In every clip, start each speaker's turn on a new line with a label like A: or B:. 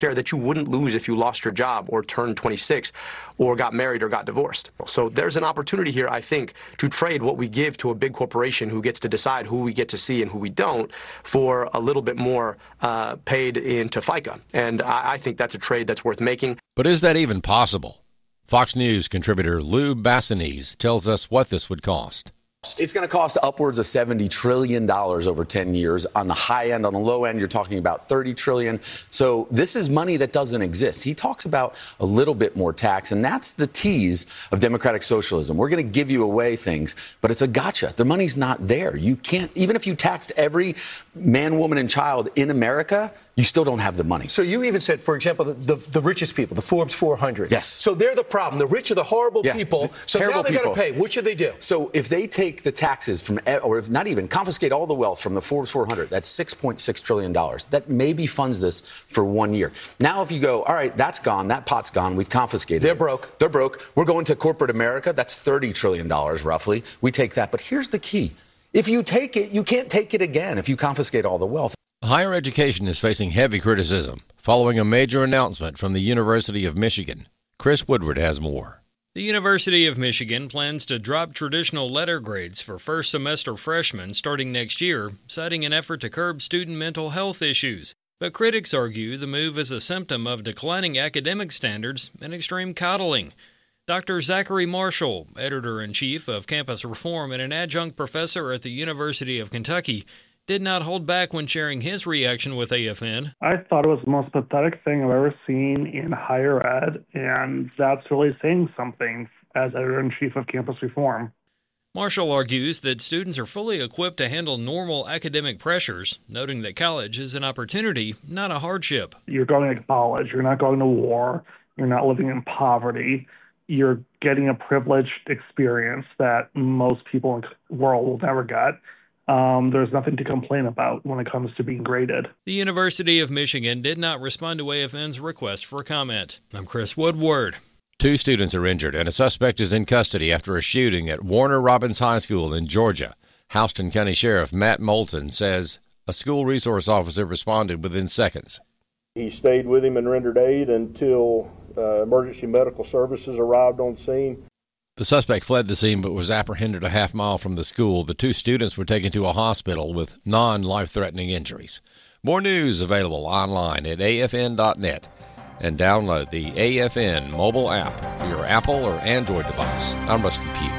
A: that you wouldn't lose if you lost your job or turned 26 or got married or got divorced. So there's an opportunity here, I think, to trade what we give to a big corporation who gets to decide who we get to see and who we don't for a little bit more paid into FICA. And I think that's a trade that's worth making.
B: But is that even possible? Fox News contributor Lou Bassanese tells us what this would cost.
C: It's going to cost upwards of $70 trillion over 10 years. On the high end, on the low end, you're talking about $30 trillion. So this is money that doesn't exist. He talks about a little bit more tax, and that's the tease of democratic socialism. We're going to give you away things, but it's a gotcha. The money's not there. You can't, even if you taxed every man, woman, and child in America, you still don't have the money.
D: So you even said, for example, the richest people, the Forbes 400.
C: Yes.
D: So they're the problem. The rich are the horrible people. So now they got to pay. What should they do?
C: So if they take the taxes from, or if not even, confiscate all the wealth from the Forbes 400, that's $6.6 trillion. That maybe funds this for 1 year. Now if you go, all right, that's gone, that pot's gone, we've confiscated
D: They're
C: it.
D: broke.
C: They're broke. We're going to corporate America. That's $30 trillion roughly. We take that. But here's the key. If you take it, you can't take it again if you confiscate all the wealth.
B: Higher education is facing heavy criticism following a major announcement from the University of Michigan. Chris Woodward has more.
E: The University of Michigan plans to drop traditional letter grades for first-semester freshmen starting next year, citing an effort to curb student mental health issues. But critics argue the move is a symptom of declining academic standards and extreme coddling. Dr. Zachary Marshall, editor-in-chief of Campus Reform and an adjunct professor at the University of Kentucky, did not hold back when sharing his reaction with AFN.
F: I thought it was the most pathetic thing I've ever seen in higher ed, and that's really saying something as editor-in-chief of Campus Reform.
E: Marshall argues that students are fully equipped to handle normal academic pressures, noting that college is an opportunity, not a hardship.
F: You're going to college. You're not going to war. You're not living in poverty. You're getting a privileged experience that most people in the world will never get. There's nothing to complain about when it comes to being graded.
E: The University of Michigan did not respond to AFN's request for comment. I'm Chris Woodward.
B: 2 students are injured and a suspect is in custody after a shooting at Warner Robins High School in Georgia. Houston County Sheriff Matt Moulton says a school resource officer responded within seconds.
G: He stayed with him and rendered aid until emergency medical services arrived on scene.
B: The suspect fled the scene but was apprehended a half mile from the school. The 2 students were taken to a hospital with non-life-threatening injuries. More news available online at afn.net and download the AFN mobile app for your Apple or Android device. I'm Rusty Pugh.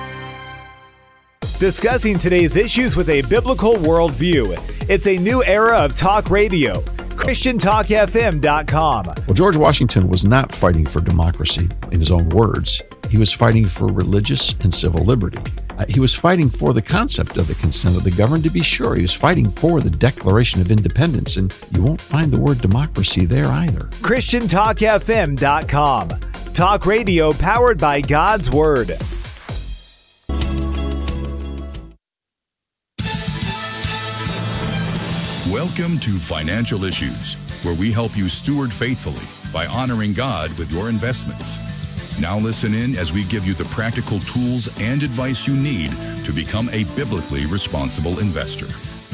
H: Discussing today's issues with a biblical worldview. It's a new era of talk radio. ChristianTalkFM.com.
I: Well, George Washington was not fighting for democracy in his own words. He was fighting for religious and civil liberty. He was fighting for the concept of the consent of the governed, to be sure. He was fighting for the Declaration of Independence, and you won't find the word democracy there either.
H: ChristianTalkFM.com. Talk radio powered by God's Word.
J: Welcome to Financial Issues, where we help you steward faithfully by honoring God with your investments. Now listen in as we give you the practical tools and advice you need to become a biblically responsible investor.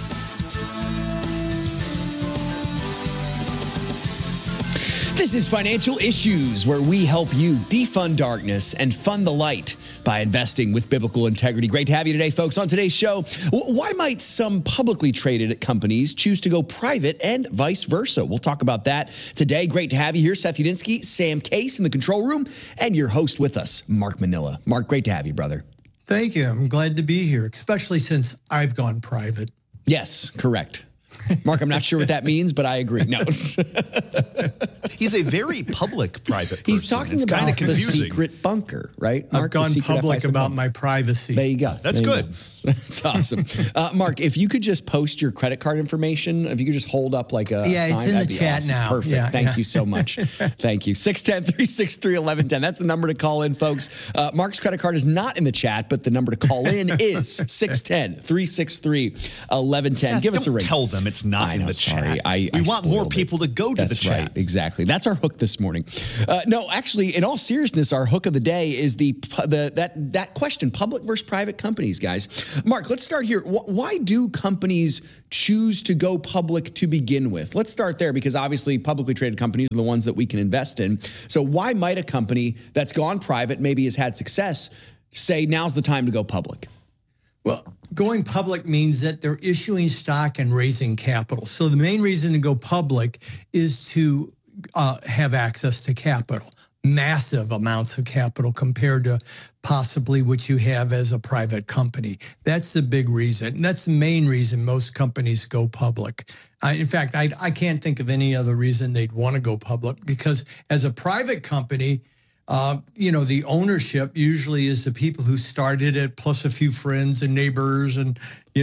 K: This is Financial Issues, where we help you defund darkness and fund the light by investing with biblical integrity. Great to have you today, folks. On today's show, why might some publicly traded companies choose to go private and vice versa? We'll talk about that today. Great to have you here. Seth Udinsky, Sam Case in the control room, and your host with us, Mark Manila. Mark, great to have you, brother.
L: Thank you. I'm glad to be here, especially since I've gone private.
K: Yes, correct. Mark, I'm not sure what that means, but I agree. No.
M: He's a very public private person.
K: He's talking about the secret bunker, right? Mark,
L: I've gone public about my privacy.
K: There you go.
M: That's good.
K: That's awesome. Mark, if you could just post your credit card information, if you could just hold up like a
L: Yeah, it's in the chat
K: awesome.
L: now.
K: Perfect.
L: Yeah,
K: Thank you so much. Thank you. 610-363-1110. That's the number to call in, folks. Mark's credit card is not in the chat, but the number to call in is 610-363-1110.
M: Seth,
K: Give us a ring.
M: Tell them it's not in the chat. We want more people to go to the chat.
K: Right, exactly. That's our hook this morning. No, actually, in all seriousness, our hook of the day is that question, public versus private companies, guys. Mark, let's start here. Why do companies choose to go public to begin with? Let's start there, because obviously publicly traded companies are the ones that we can invest in. So why might a company that's gone private, maybe has had success, say now's the time to go public?
L: Well, going public means that they're issuing stock and raising capital. So the main reason to go public is to have access to capital, massive amounts of capital compared to possibly what you have as a private company. That's the big reason. And that's the main reason most companies go public. In fact, I can't think of any other reason they'd want to go public, because as a private company, the ownership usually is the people who started it, plus a few friends and neighbors, and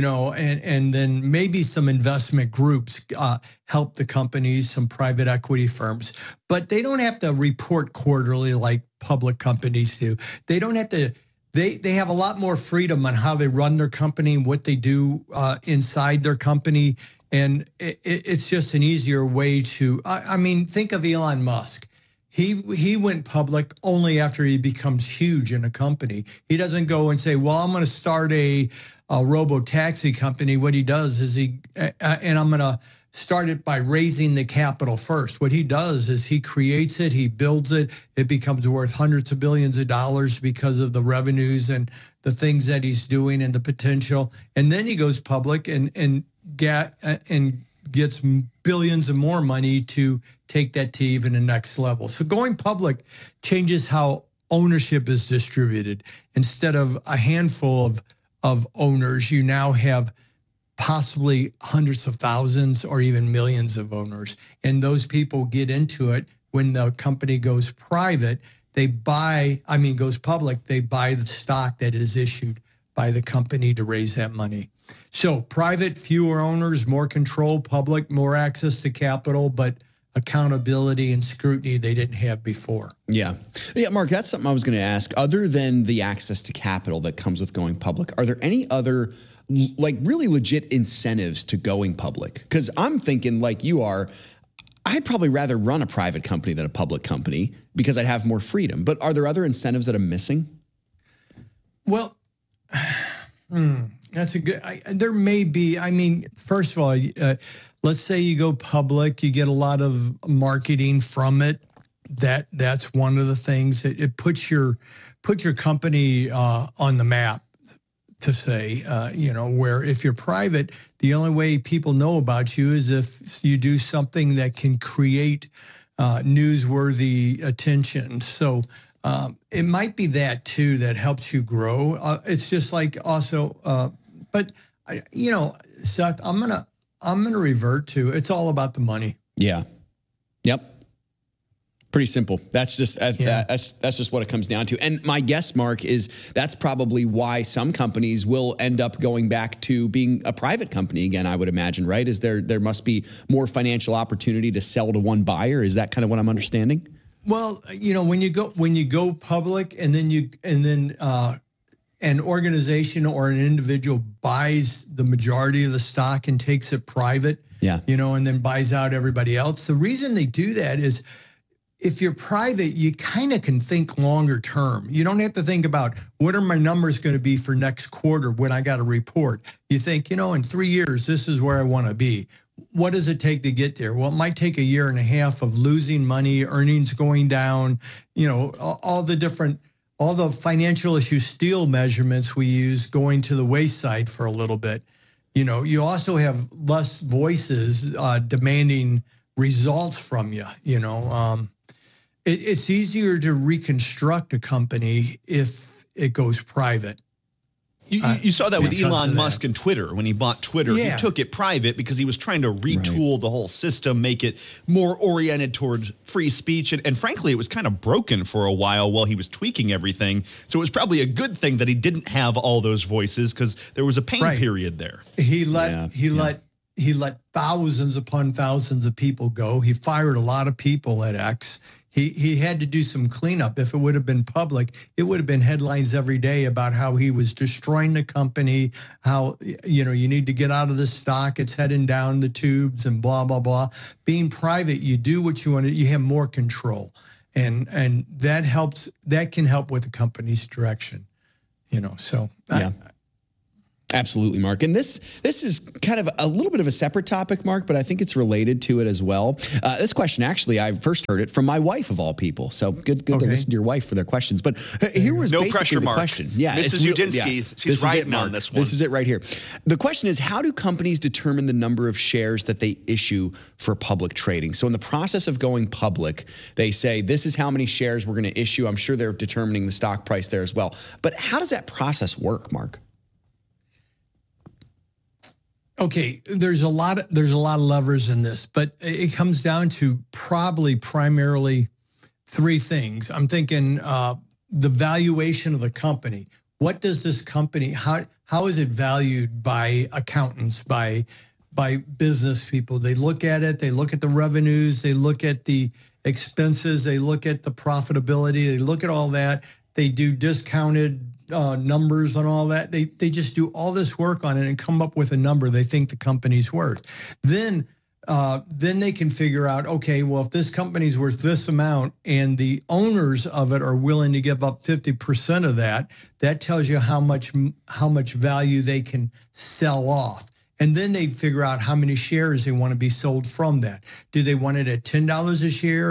L: then maybe some investment groups help the companies, some private equity firms. But they don't have to report quarterly like public companies do. They don't have to. They have a lot more freedom on how they run their company and what they do inside their company. And it's just an easier way to, think of Elon Musk. He went public only after he becomes huge in a company. He doesn't go and say, well, I'm going to start a robo-taxi company. What he does is and I'm going to start it by raising the capital first. What he does is he creates it, he builds it, it becomes worth hundreds of billions of dollars because of the revenues and the things that he's doing and the potential. And then he goes public and gets billions and more money to take that to even the next level. So going public changes how ownership is distributed. Instead of a handful of owners, you now have possibly hundreds of thousands or even millions of owners. And those people get into it when the company goes private. Goes public, they buy the stock that is issued by the company to raise that money. So private, fewer owners, more control; public, more access to capital, but accountability and scrutiny they didn't have before.
K: Yeah, Mark, that's something I was going to ask. Other than the access to capital that comes with going public, are there any other really legit incentives to going public? Because I'm thinking, like you are, I'd probably rather run a private company than a public company because I'd have more freedom. But are there other incentives that I'm missing?
L: Well, that's a good, there may be. First of all, let's say you go public, you get a lot of marketing from it. That's one of the things. It puts your company on the map, to say, where if you're private, the only way people know about you is if you do something that can create newsworthy attention. So it might be that too that helps you grow. It's just like also, Seth, I'm gonna revert to, it's all about the money.
K: Yeah. Yep. Pretty simple. That's just what it comes down to. And my guess, Mark, is that's probably why some companies will end up going back to being a private company again, I would imagine, right? Is there must be more financial opportunity to sell to one buyer? Is that kind of what I'm understanding?
L: Well, when you go public and then an organization or an individual buys the majority of the stock and takes it private, and then buys out everybody else. The reason they do that is, if you're private, you kind of can think longer term. You don't have to think about what are my numbers going to be for next quarter when I got a report. You think, in 3 years, this is where I want to be. What does it take to get there? Well, it might take a year and a half of losing money, earnings going down, all the financial issue steel measurements we use going to the wayside for a little bit. You also have less voices demanding results from you, It's easier to reconstruct a company if it goes private.
M: You saw that with Elon Musk and Twitter. When he bought Twitter, he took it private because he was trying to retool the whole system, make it more oriented towards free speech. And frankly, it was kind of broken for a while he was tweaking everything. So it was probably a good thing that he didn't have all those voices, because there was a pain period there.
L: He let thousands upon thousands of people go. He fired a lot of people at X. He had to do some cleanup. If it would have been public, it would have been headlines every day about how he was destroying the company, how, you need to get out of the stock, it's heading down the tubes and blah, blah, blah. Being private, you do what you want to, you have more control. And that helps, that can help with the company's direction, so.
K: Absolutely, Mark. And this is kind of a little bit of a separate topic, Mark, but I think it's related to it as well. This question, actually, I first heard it from my wife of all people. So good to listen to your wife for their questions. But here was
M: no
K: basically
M: pressure,
K: the
M: Mark.
K: question. Yeah,
M: Mrs. Udinsky, she's writing on this one.
K: This is it right here. The question is, how do companies determine the number of shares that they issue for public trading? So in the process of going public, they say, this is how many shares we're going to issue. I'm sure they're determining the stock price there as well. But how does that process work, Mark?
L: Okay, there's a lot of levers in this, but it comes down to probably primarily three things. I'm thinking the valuation of the company. What does this company, how is it valued by accountants, by business people? They look at it, they look at the revenues, they look at the expenses, they look at the profitability, they look at all that. They do discounted numbers on all that. They just do all this work on it and come up with a number they think the company's worth. Then they can figure out, okay, well, if this company's worth this amount and the owners of it are willing to give up 50% of that, that tells you how much value they can sell off. And then they figure out how many shares they want to be sold from that. Do they want it at $10 a share,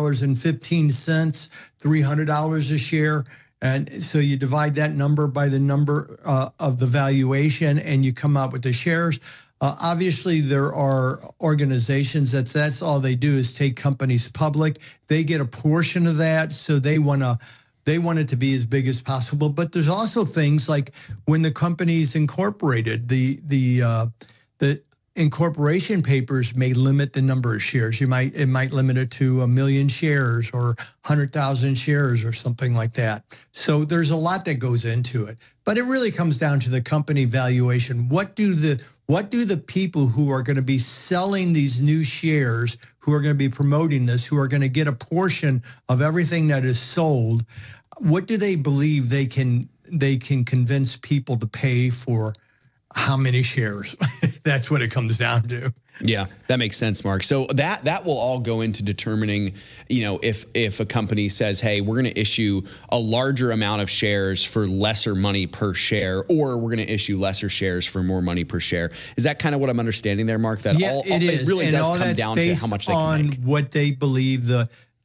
L: $3.15, $300 a share? And so you divide that number by the number of the valuation and you come up with the shares. Obviously, there are organizations that's all they do is take companies public. They get a portion of that, so they want it to be as big as possible. But there's also things like when the company's incorporated, the incorporation papers may limit the number of shares. It might limit it to 1 million shares or 100,000 shares or something like that. So there's a lot that goes into it. But it really comes down to the company valuation. What do the people who are going to be selling these new shares, who are going to be promoting this, who are going to get a portion of everything that is sold, what do they believe they can convince people to pay for how many shares? That's what it comes down to.
K: Yeah, that makes sense, Mark. So that will all go into determining, if a company says, hey, we're going to issue a larger amount of shares for lesser money per share, or we're going to issue lesser shares for more money per share. Is that kind of what I'm understanding there, Mark? That it really
L: and
K: does come down to how much they can make.
L: What they believe the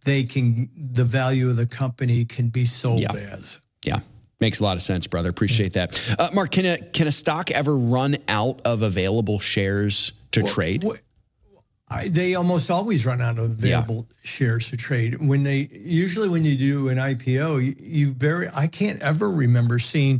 L: value of the company can be sold as.
K: Yeah. Makes a lot of sense, brother. Appreciate that. Mark, can a stock ever run out of available shares to trade?
L: They almost always run out of available shares to trade. Usually when you do an IPO, I can't ever remember seeing,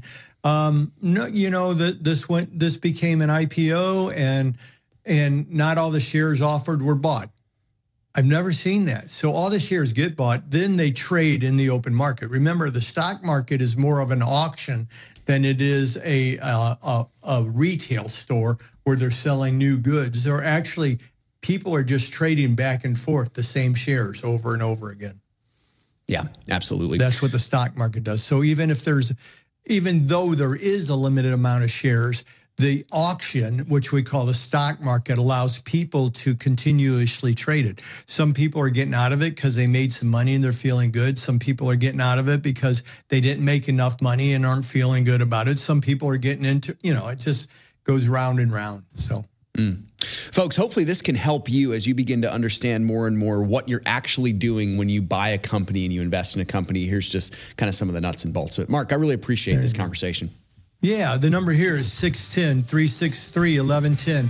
L: that this became an IPO and not all the shares offered were bought. I've never seen that. So all the shares get bought, then they trade in the open market. Remember, the stock market is more of an auction than it is a retail store where they're selling new goods. They're actually, people are just trading back and forth the same shares over and over again.
K: Yeah, absolutely.
L: That's what the stock market does. So even though there is a limited amount of shares, the auction, which we call the stock market, allows people to continuously trade it. Some people are getting out of it because they made some money and they're feeling good. Some people are getting out of it because they didn't make enough money and aren't feeling good about it. Some people are getting into, it just goes round and round. So.
K: Folks, hopefully this can help you as you begin to understand more and more what you're actually doing when you buy a company and you invest in a company. Here's just kind of some of the nuts and bolts of it. Mark, I really appreciate this conversation.
L: Yeah, the number here is 610-363-1110,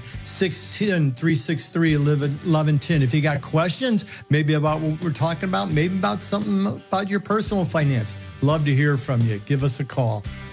L: 610-363-1110. If you got questions, maybe about what we're talking about, maybe about something about your personal finance, love to hear from you. Give us a call.